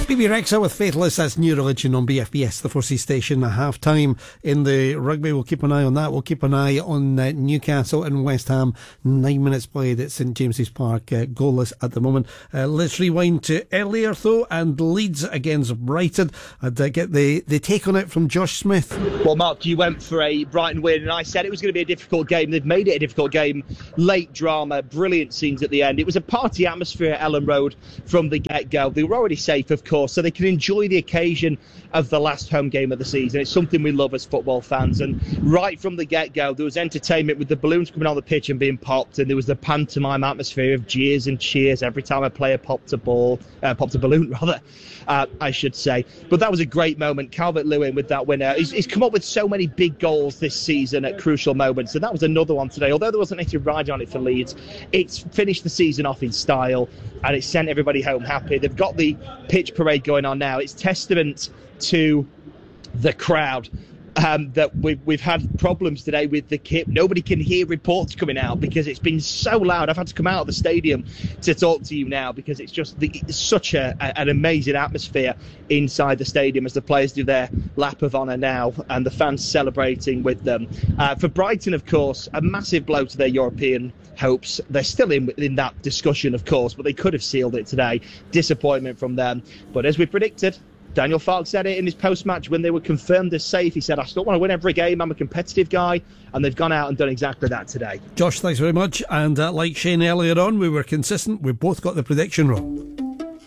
Bebe Rexha with Faithless. That's New Religion on BFBS, the 4C station. A half time in the rugby. We'll keep an eye on that. We'll keep an eye on Newcastle and West Ham. 9 minutes played at St James's Park, goalless at the moment. Let's rewind to earlier though, and Leeds against Brighton, and get the take on it from Josh Smith. Well, Mark, you went for a Brighton win, and I said it was going to be a difficult game. They've made it a difficult game. Late drama, brilliant scenes at the end. It was a party atmosphere at Ellen Road from the get-go. They were already safe, of course, so they can enjoy the occasion of the last home game of the season. It's something we love as football fans, and right from the get-go there was entertainment with the balloons coming on the pitch and being popped, and there was the pantomime atmosphere of jeers and cheers every time a player popped a balloon, I should say. But that was a great moment. Calvert-Lewin with that winner. He's come up with so many big goals this season at crucial moments, and that was another one today. Although there wasn't anything riding on it for Leeds, it's finished the season off in style, and it's sent everybody home happy. They've got the pitch parade going on now. It's testament to the crowd. That we've had problems today with the kit. Nobody can hear reports coming out because it's been so loud. I've had to come out of the stadium to talk to you now because it's just it's such an amazing atmosphere inside the stadium as the players do their lap of honour now and the fans celebrating with them. For Brighton, of course, a massive blow to their European hopes. They're still in that discussion, of course, but they could have sealed it today. Disappointment from them. But as we predicted, Daniel Farke said it in his post-match when they were confirmed as safe. He said, I still want to win every game. I'm a competitive guy. And they've gone out and done exactly that today. Josh, thanks very much. And like Shane earlier on, we were consistent. We both got the prediction wrong.